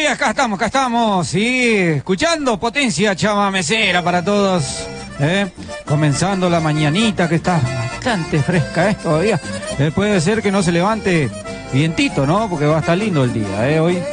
Sí, acá estamos, sí, escuchando potencia chamamecera para todos, comenzando la mañanita que está bastante fresca, todavía, puede ser que no se levante vientito, ¿no? Porque va a estar lindo el día, hoy.